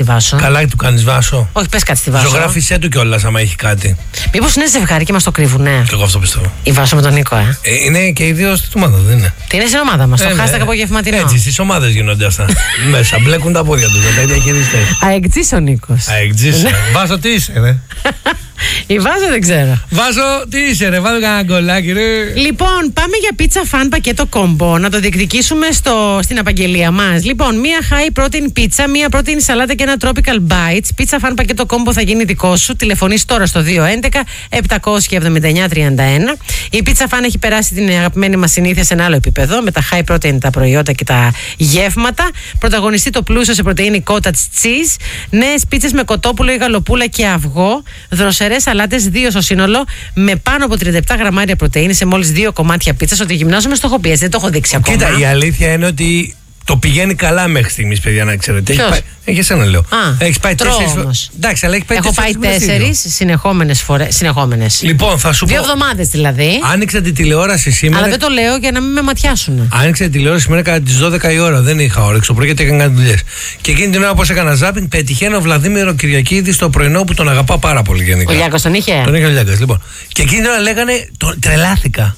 Βάσο. Καλά του κάνεις Βάσο. Όχι, πες κάτι στη Βάσο. Ζωγράφησέ του κιόλας άμα έχει κάτι. Μήπως είναι ζευγάρι και μας το κρύβουνε. Και εγώ αυτό πιστεύω. Η Βάσο με τον Νίκο, Είναι και οι δύο στην ομάδα, δεν είναι? Τι είναι στην ομάδα μας, το hashtag απογευματινό. Έτσι, στις ομάδες γίνονται αυτά. Μέσα, μπλέκουν τα πόδια τους, τα διαχειριστές. Αεκτζής ο Νίκος. Αεκτζής. Βάσο, τι είσαι, ρε? Η Βάζο δεν ξέρω. Βάζο, τι είσαι, ρε? Βάλε κανένα γκολάκι, ρε. Λοιπόν, πάμε για πίτσα φαν πακέτο κόμπο. Να το διεκδικήσουμε στην απαγγελία μας. Λοιπόν, μία high protein πίτσα, μία protein σαλάτα και ένα tropical bites. Πίτσα φαν πακέτο κόμπο θα γίνει δικό σου. Τηλεφωνείς τώρα στο 211-779-31. Η πίτσα φαν έχει περάσει την αγαπημένη μας συνήθεια σε ένα άλλο επίπεδο. Με τα high protein, τα προϊόντα και τα γεύματα. Πρωταγωνιστεί το πλούσιο σε πρωτεΐνη cottage cheese. Νέες πίτσες με κοτόπουλο ή γαλοπούλα και αυγό. Δροσερές σαλάτες, 2 στο σύνολο, με πάνω από 37 γραμμάρια πρωτεΐνη σε μόλις 2 κομμάτια πίτσας. Ότι γυμνάζομαι στο έχω πει, δεν το έχω δείξει ακόμα. Κοίτα, η αλήθεια είναι ότι το πηγαίνει καλά μέχρι στιγμής, παιδιά, να ξέρετε. Έχει εσένα, λέω. Έχει πάει 4. Εντάξει, αλλά έχει πάει 4. Έχω πάει 4 συνεχόμενες φορές. Λοιπόν, θα σου πω. 2 εβδομάδες δηλαδή. Άνοιξα τη τηλεόραση σήμερα. Αλλά δεν το λέω για να μην με ματιάσουν. Άνοιξα τη τηλεόραση σήμερα κατά τις 12 η ώρα. Δεν είχα όρεξη το πρωί γιατί έκανα κάτι δουλειές. Και εκείνη την ώρα, όπως έκανα ζάπινγκ, πετυχαίνω ο Βλαδίμηρο Κυριακίδη στο πρωινό που τον αγαπά πάρα πολύ γενικά. Ο Λιάκος τον είχε. Τον είχε ο Λιάκος, λοιπόν. Και εκείνη την ώρα λέγανε, τρελάθηκα.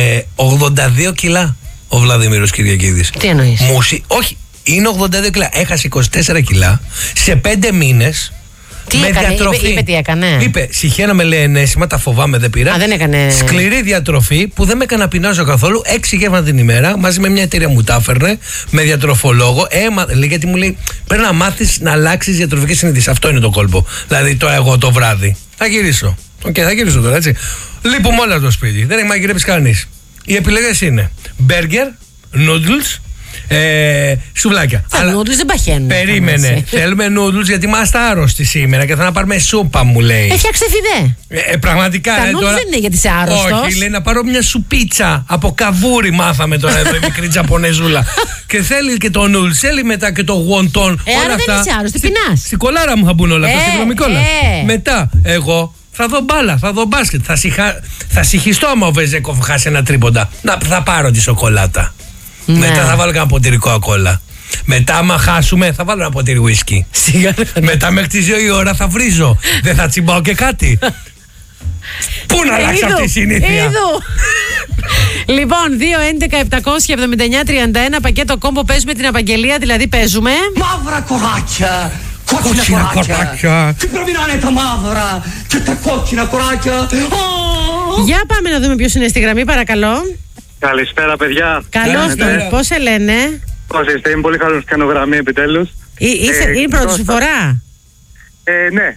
82 κιλά ο Βλαδίμηρος Κυριακίδης. Τι εννοείς? Όχι, είναι 82 κιλά. Έχασε 24 κιλά σε 5 μήνες. Τι με έκανε, διατροφή. Είπε τι έκανε. Είπε, συχαίναμε, λέει, ενέσιμα, τα φοβάμαι, δεν πήρα. Δεν έκανε. Σκληρή διατροφή που δεν με έκανε να πεινάσω καθόλου. 6 γεύματα την ημέρα, μαζί με μια εταιρεία μου τα έφερνε, με διατροφολόγο. Γιατί μου λέει, πρέπει να μάθεις να αλλάξεις διατροφικές συνήθειες. Αυτό είναι το κόλπο. Δηλαδή, τώρα εγώ το βράδυ θα γυρίσω. Θα γυρίσω τώρα, έτσι. Λείπουμε όλα το σπίτι. Δεν έχει μαγειρέψει κανείς. Οι επιλογές είναι μπέργκερ, noodles, σουβλάκια. Τα noodles δεν παχαίνουν. Περίμενε. Θέλουμε noodles γιατί είμαστε άρρωστοι σήμερα και θα να πάρουμε σούπα, μου λέει. Φτιάξτε φιδέ. Πραγματικά. Τα noodles τώρα... δεν είναι γιατί είσαι άρρωστος. Όχι, λέει να πάρω μια σουπίτσα από καβούρι. Μάθαμε τώρα εδώ η μικρή Τζαπονεζούλα. Και θέλει και το noodles, θέλει μετά και το wonton. Άρα δεν είσαι άρρωστη, πεινάς. Στην κολάρα μου θα μπουν όλα αυτά, στην δρομικόλα. Μετά εγώ. Θα δω μπάλα, θα δω μπάσκετ. Θα συγχυστώ άμα ο Βεζέκοφ χάσει ένα τρίποντα. Θα πάρω τη σοκολάτα. Ναι. Μετά θα βάλω ένα ποτήρι κοκακόλα. Μετά, άμα χάσουμε, θα βάλω ένα ποτήρι ουίσκι. Μετά, μέχρι τις 2 η ώρα θα βρίζω. Δεν θα τσιμπάω και κάτι. Πού να αλλάξει αυτή η συνήθεια. Λοιπόν, 2-11-779-31 πακέτο κόμπο, παίζουμε την απαγγελία, δηλαδή παίζουμε. Μαύρα κοράκια! Κόκκινα κοράκια! Τι πρέπει να είναι τα μαύρα και τα κόκκινα κοράκια! Για πάμε να δούμε ποιος είναι στη γραμμή, παρακαλώ. Καλησπέρα, παιδιά. Καλώς τον. Πώς σε λένε? Πώς είστε? Είμαι πολύ χαρός που κάνω γραμμή επιτέλους. Είναι η πρώτη σου φορά? Ναι.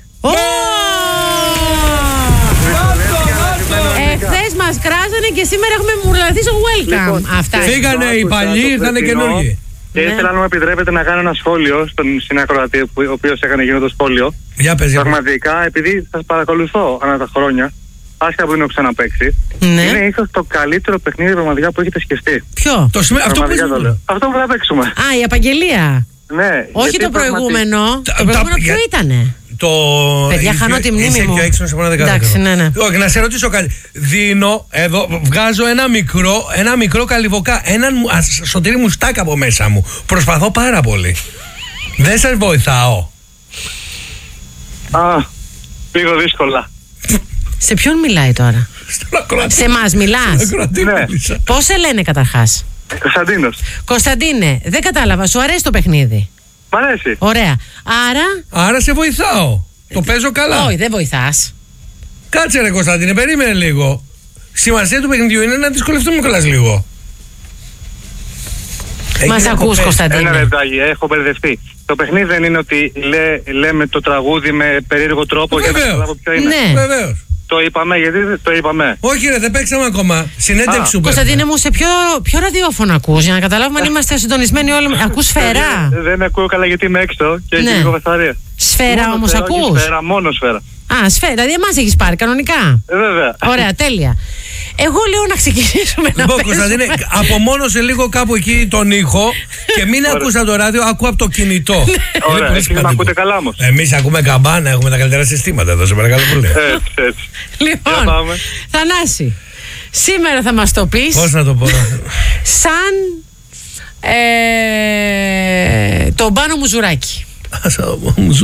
Εχθές μας κράζανε και σήμερα έχουμε μουρλαθεί στο welcome. Αυτά. Φύγανε οι παλιοί, ήρθανε καινούργοι. Και ήθελα να μου επιτρέπετε να κάνω ένα σχόλιο στον συνακροατή, ο οποίος έκανε εκείνο το σχόλιο. Για πες. Πραγματικά, επειδή σας παρακολουθώ ανά τα χρόνια, άσχετα που δεν έχω ξαναπαίξει, είναι ίσως το καλύτερο παιχνίδι πραγματικά που έχετε σκεφτεί. Ποιο? Αυτό που θα παίξουμε. Η απαγγελία. Ναι. Όχι το προηγούμενο. Το προηγούμενο ποιο ήτανε? Παιδιά, χάνω τη μνήμη μου. Εντάξει, ναι. Όχι, να σε ρωτήσω κάτι. Δίνω εδώ, βγάζω ένα μικρό καλυβοκά. Έναν Σωτήρι μουστάκα από μέσα μου. Προσπαθώ πάρα πολύ. Δεν σας βοηθάω. Λίγο δύσκολα. Σε ποιον μιλάει τώρα? Σε εμάς μιλάς? Ναι. Πώς σε λένε καταρχάς? Κωνσταντίνος. Κωνσταντίνε, δεν κατάλαβα. Σου αρέσει το παιχνίδι? Μ' αρέσει. Ωραία. Άρα σε βοηθάω. Το παίζω καλά. Όχι, δεν βοηθάς. Κάτσε ρε Κωνσταντίνε, περίμενε λίγο. Σημασία του παιχνιδιού είναι να δυσκολευτούμε κιόλας λίγο. Μας ακούς, Κωνσταντίνε? Ένα λεπτάκι, έχω μπερδευτεί. Το παιχνίδι δεν είναι ότι λέμε το τραγούδι με περίεργο τρόπο για να καταλάβω ποιο είναι? Ναι. Βεβαίως. Το είπαμε, γιατί δεν το είπαμε? Όχι ρε, δεν παίξαμε ακόμα. Συνέντευξη σου. Κωνσταντίνε μου, σε ποιο ραδιόφωνο ακούς, για να καταλάβουμε αν είμαστε συντονισμένοι όλοι? Ακούς Σφαίρα? Δεν ακούω καλά γιατί είμαι έξω και έχει λίγο βεθαρία. Σφαίρα όμως ακούς? Σφαίρα, μόνο Σφαίρα. Σφαίρα, δηλαδή εμάς έχεις πάρει κανονικά? Βέβαια. Ωραία, τέλεια. Εγώ λέω να ξεκινήσουμε να παίζουμε. Κωνσταντίνε, απομόνωσε λίγο κάπου εκεί τον ήχο και μην ακούσα το ράδιο, ακούω από το κινητό. Ωραία, εσείς με ακούτε καλά όμως? Εμείς ακούμε καμπάνα, έχουμε τα καλύτερα συστήματα εδώ, σε παρακαλώ πολύ. Έτσι. Λοιπόν, Θανάση, σήμερα θα μας το πεις. Πώς να το πω? Σαν τον Πάνο Μουζουράκη. Μου